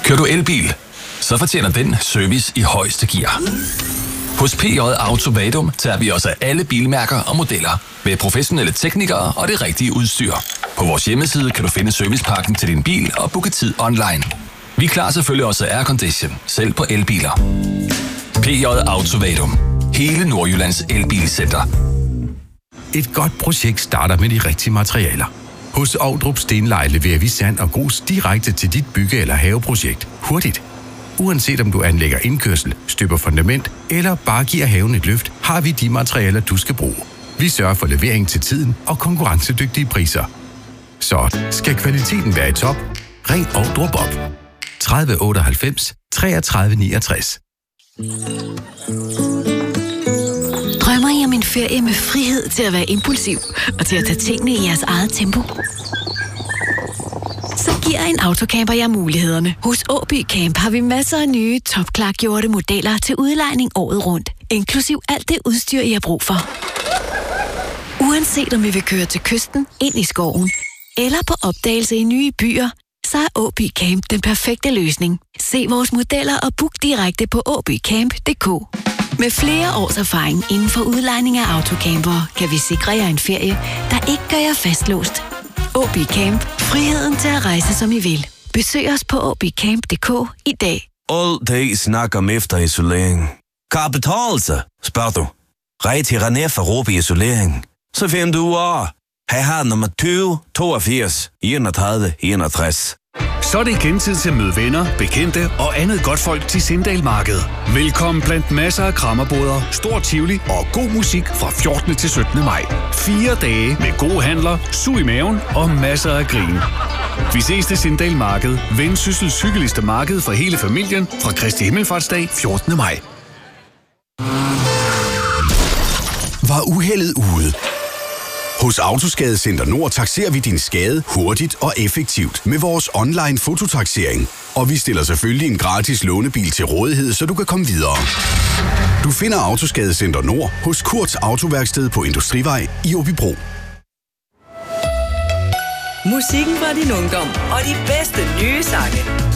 Kører du elbil, så fortjener den service i højeste gear. Hos PJ Auto Vadum tager vi os af alle bilmærker og modeller med professionelle teknikere og det rigtige udstyr. På vores hjemmeside kan du finde servicepakken til din bil og booke tid online. Vi klarer selvfølgelig også aircondition, selv på elbiler. PJ Auto Vadum. Hele Nordjyllands elbilcenter. Et godt projekt starter med de rigtige materialer. Hos Ovdrup Stenleje leverer vi sand og grus direkte til dit bygge- eller haveprojekt. Hurtigt. Uanset om du anlægger indkørsel, støber fundament eller bare giver haven et løft, har vi de materialer, du skal bruge. Vi sørger for levering til tiden og konkurrencedygtige priser. Så skal kvaliteten være i top, ring Ovdrup op. 30 98 33 69. Drømmer I om en ferie med frihed til at være impulsiv og til at tage tingene i jeres eget tempo? Så giver en autocamper jer mulighederne. Hos Åby Camp har vi masser af nye, topklargjorte modeller til udlejning året rundt, inklusiv alt det udstyr, I har brug for. Uanset om I vil køre til kysten, ind i skoven eller på opdagelse i nye byer, så er Åby Camp den perfekte løsning. Se vores modeller og book direkte på åbycamp.dk. Med flere års erfaring inden for udlejning af autocampere, kan vi sikre jer en ferie, der ikke gør jer fastlåst. Åby Camp. Friheden til at rejse, som I vil. Besøg os på åbycamp.dk i dag. All day snakker om efterisolering. Kan betale sig, spørger du. Rej til René for Råby Isolering. Så finder du af. Her har nummer 20 82 31 61. Så er det igen tid til at møde venner, bekendte og andet godt folk til Sindal Marked. Velkommen blandt masser af krammerboder, stor tivoli og god musik fra 14. til 17. maj. 4 dage med gode handler, sug i maven og masser af grin. Vi ses til Sindal Marked, Vendsyssels hyggeligste marked for hele familien fra Kristi Himmelfartsdag 14. maj. Var uheldet ude? Hos Autoskadecenter Nord takserer vi din skade hurtigt og effektivt med vores online fototaksering. Og vi stiller selvfølgelig en gratis lånebil til rådighed, så du kan komme videre. Du finder Autoskadecenter Nord hos Kurts Autoværksted på Industrivej i Åbybro. Musikken fra din ungdom og de bedste nye sange.